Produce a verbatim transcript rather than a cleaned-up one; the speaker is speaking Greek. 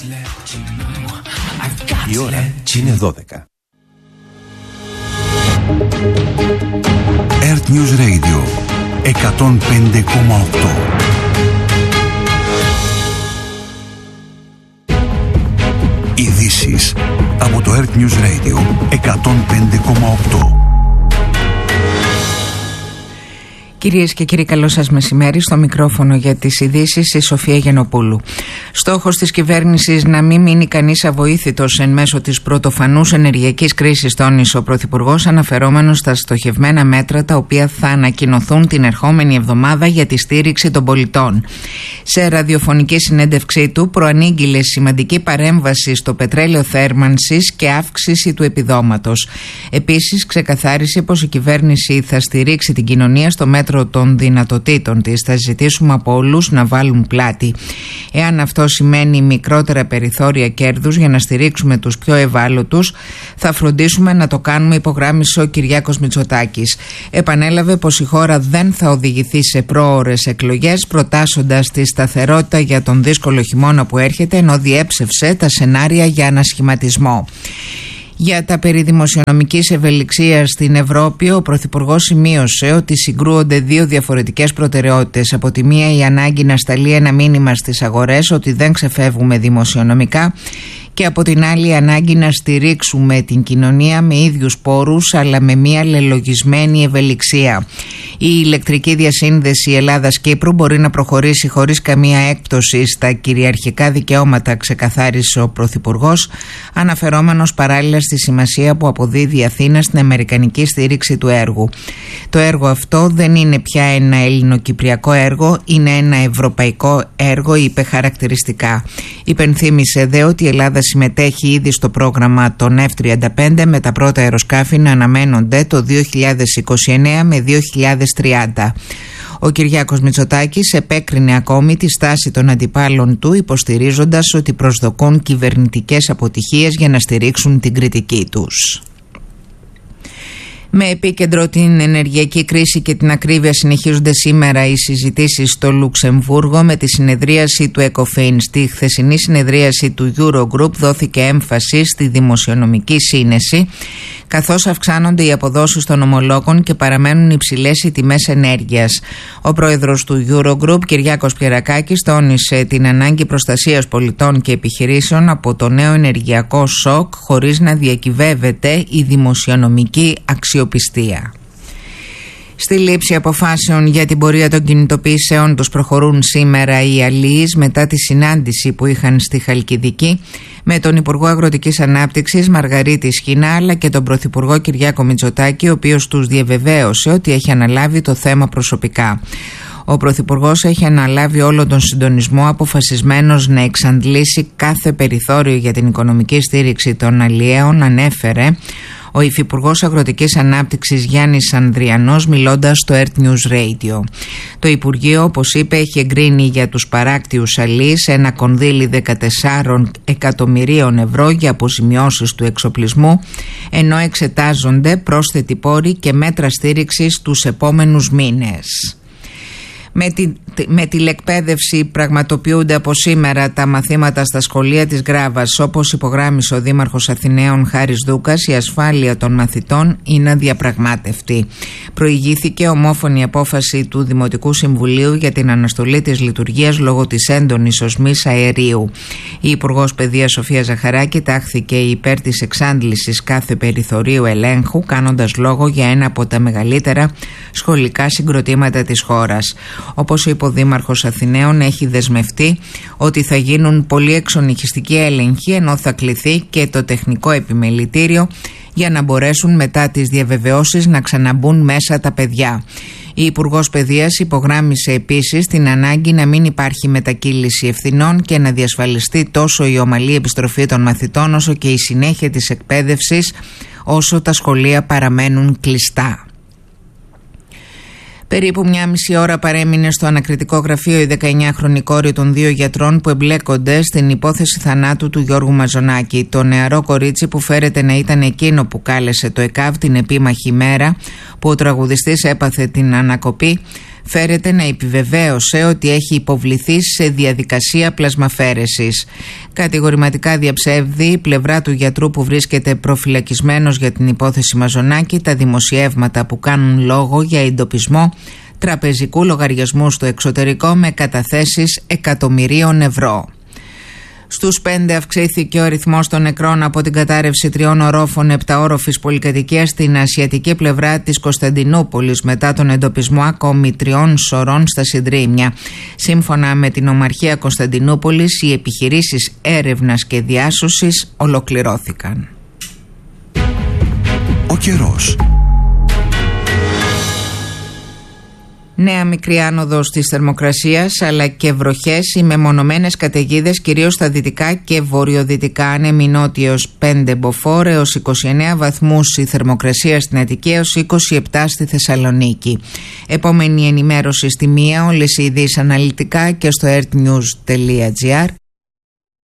Η ώρα είναι δώδεκα. Earth News Radio εκατόν πέντε κόμμα οκτώ. Ειδήσεις από το Earth News Radio εκατόν πέντε κόμμα οκτώ. Κυρίες και κύριοι, καλό σας μεσημέρι. Στο μικρόφωνο για τις ειδήσεις η Σοφία Γενοπούλου. Στόχος της κυβέρνησης να μην μείνει κανείς αβοήθητος εν μέσω της πρωτοφανούς ενεργειακής κρίσης, τόνισε ο Πρωθυπουργός, αναφερόμενος στα στοχευμένα μέτρα τα οποία θα ανακοινωθούν την ερχόμενη εβδομάδα για τη στήριξη των πολιτών. Σε ραδιοφωνική συνέντευξή του, προανήγγειλε σημαντική παρέμβαση στο πετρέλαιο θέρμανσης και αύξηση του επιδόματος. Επίσης, ξεκαθάρισε πως η κυβέρνηση θα στηρίξει την κοινωνία στο μέτρο των δυνατοτήτων της. Θα ζητήσουμε από όλους να βάλουν πλάτη. Εάν αυτό σημαίνει μικρότερα περιθώρια κέρδους για να στηρίξουμε τους πιο ευάλωτους, θα φροντίσουμε να το κάνουμε, υπογράμμισε ο Κυριάκος Μητσοτάκης. Επανέλαβε πως η χώρα δεν θα οδηγηθεί σε πρόωρες εκλογές, προτάσσοντας τη σταθερότητα για τον δύσκολο χειμώνα που έρχεται, ενώ διέψευσε τα σενάρια για ανασχηματισμό. Για τα περί δημοσιονομικής ευελιξίας στην Ευρώπη, ο Πρωθυπουργός σημείωσε ότι συγκρούονται δύο διαφορετικές προτεραιότητες. Από τη μία, η ανάγκη να σταλεί ένα μήνυμα στις αγορές ότι δεν ξεφεύγουμε δημοσιονομικά, και από την άλλη η ανάγκη να στηρίξουμε την κοινωνία με ίδιους πόρους αλλά με μια λελογισμένη ευελιξία. Η ηλεκτρική διασύνδεση Ελλάδας-Κύπρου μπορεί να προχωρήσει χωρίς καμία έκπτωση στα κυριαρχικά δικαιώματα, ξεκαθάρισε ο Πρωθυπουργός, αναφερόμενος παράλληλα στη σημασία που αποδίδει η Αθήνα στην αμερικανική στήριξη του έργου. Το έργο αυτό δεν είναι πια ένα ελληνοκυπριακό έργο, είναι ένα ευρωπαϊκό έργο, είπε χαρακτηριστικά. Υπενθύμησε δε ότι η Ελλάδα συμμετέχει ήδη στο πρόγραμμα των εφ τριάντα πέντε, με τα πρώτα αεροσκάφη να αναμένονται το δύο χιλιάδες είκοσι εννέα με δύο χιλιάδες τριάντα. Ο Κυριάκος Μητσοτάκης επέκρινε ακόμη τη στάση των αντιπάλων του, υποστηρίζοντας ότι προσδοκούν κυβερνητικές αποτυχίες για να στηρίξουν την κριτική τους. Με επίκεντρο την ενεργειακή κρίση και την ακρίβεια, συνεχίζονται σήμερα οι συζητήσεις στο Λουξεμβούργο με τη συνεδρίαση του ECOFIN. Στη χθεσινή συνεδρίαση του Eurogroup δόθηκε έμφαση στη δημοσιονομική σύνεση, καθώς αυξάνονται οι αποδόσεις των ομολόγων και παραμένουν υψηλές οι τιμές ενέργειας. Ο πρόεδρος του Eurogroup, Κυριάκος Πιερακάκης, τόνισε την ανάγκη προστασίας πολιτών και επιχειρήσεων από το νέο ενεργειακό σοκ, χωρίς να διακυβεύεται η δημοσιονομική αξιοπιστία. Στη λήψη αποφάσεων για την πορεία των κινητοποιήσεων τους προχωρούν σήμερα οι αλίεις μετά τη συνάντηση που είχαν στη Χαλκιδική με τον Υπουργό Αγροτικής Ανάπτυξης Μαργαρίτη Σχοινά, αλλά και τον Πρωθυπουργό Κυριάκο Μητσοτάκη, ο οποίος τους διαβεβαίωσε ότι έχει αναλάβει το θέμα προσωπικά. Ο Πρωθυπουργός έχει αναλάβει όλο τον συντονισμό, αποφασισμένος να εξαντλήσει κάθε περιθώριο για την οικονομική στήριξη των αλλιέων, ανέφερε ο Υφυπουργός Αγροτικής Ανάπτυξης Γιάννης Ανδριανός, μιλώντας στο Earth News Radio. Το Υπουργείο, όπως είπε, έχει εγκρίνει για τους παράκτιους αλείς ένα κονδύλι δεκατέσσερα εκατομμυρίων ευρώ για αποζημιώσεις του εξοπλισμού, ενώ εξετάζονται πρόσθετοι πόροι και μέτρα στήριξης τους επόμενους μήνες. Με, τη, με τηλεκπαίδευση πραγματοποιούνται από σήμερα τα μαθήματα στα σχολεία της Γράβας. Όπως υπογράμμισε ο Δήμαρχος Αθηναίων Χάρης Δούκας, η ασφάλεια των μαθητών είναι αδιαπραγμάτευτη. Προηγήθηκε ομόφωνη απόφαση του Δημοτικού Συμβουλίου για την αναστολή της λειτουργίας λόγω της έντονης οσμής αερίου. Η Υπουργός Παιδείας Σοφία Ζαχαράκη τάχθηκε υπέρ της εξάντλησης κάθε περιθωρίου ελέγχου, κάνοντας λόγο για ένα από τα μεγαλύτερα σχολικά συγκροτήματα της χώρας. Όπως είπε ο Δήμαρχος Αθηναίων, έχει δεσμευτεί ότι θα γίνουν πολύ εξονυχιστικοί έλεγχοι, ενώ θα κληθεί και το τεχνικό επιμελητήριο για να μπορέσουν μετά τις διαβεβαιώσεις να ξαναμπούν μέσα τα παιδιά. Η Υπουργός Παιδείας υπογράμμισε επίσης την ανάγκη να μην υπάρχει μετακύληση ευθυνών και να διασφαλιστεί τόσο η ομαλή επιστροφή των μαθητών όσο και η συνέχεια της εκπαίδευσης όσο τα σχολεία παραμένουν κλειστά. Περίπου μια μισή ώρα παρέμεινε στο ανακριτικό γραφείο η δεκαεννιάχρονη κόρη των δύο γιατρών που εμπλέκονται στην υπόθεση θανάτου του Γιώργου Μαζονάκη. Το νεαρό κορίτσι, που φέρεται να ήταν εκείνο που κάλεσε το ΕΚΑΒ την επίμαχη μέρα που ο τραγουδιστής έπαθε την ανακοπή, φέρεται να επιβεβαίωσε ότι έχει υποβληθεί σε διαδικασία πλασμαφαίρεσης. Κατηγορηματικά διαψεύδει η πλευρά του γιατρού που βρίσκεται προφυλακισμένος για την υπόθεση Μαζονάκη τα δημοσιεύματα που κάνουν λόγο για εντοπισμό τραπεζικού λογαριασμού στο εξωτερικό με καταθέσεις εκατομμυρίων ευρώ. Στους πέντε αυξήθηκε ο αριθμός των νεκρών από την κατάρρευση τριών ορόφων επταόροφης πολυκατοικίας στην ασιατική πλευρά της Κωνσταντινούπολης μετά τον εντοπισμό ακόμη τριών σωρών στα Συντρίμια. Σύμφωνα με την Ομαρχία Κωνσταντινούπολης, οι επιχειρήσεις έρευνας και διάσωσης ολοκληρώθηκαν. Ο καιρός. Νέα μικρή άνοδος της θερμοκρασίας αλλά και βροχές ή μεμονωμένες καταιγίδες κυρίως στα δυτικά και βορειοδυτικά, άνεμοι νότιος πέντε μποφόρ έως είκοσι εννέα βαθμούς η θερμοκρασία στην Αττική έως είκοσι επτά στη Θεσσαλονίκη. Επόμενη ενημέρωση στη μία, όλες οι ειδήσεις αναλυτικά και στο earthnews τελεία gr.